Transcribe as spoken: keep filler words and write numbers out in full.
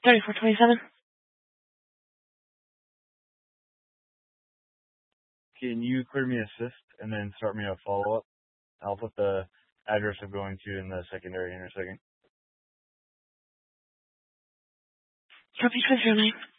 thirty-four twenty-seven. Can you clear me assist and then start me a follow-up? I'll put the address I'm going to in the secondary in a second. Copy two zero nine.